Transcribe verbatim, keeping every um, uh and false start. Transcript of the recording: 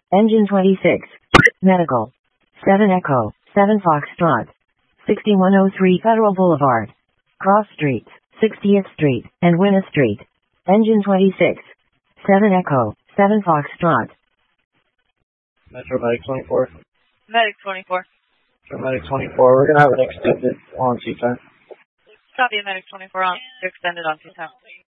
Engine twenty-six. Medical. seven Echo. seven Foxtrot. sixty-one oh three Federal Boulevard. Cross Streets. sixtieth Street and Winna Street. Engine twenty-six. seven Echo. seven Foxtrot. Metro Medic twenty-four. Medic twenty-four. Metro Medic twenty-four. We're going to have an extended on-seat time. Copy, Medic twenty-four on extended on two time.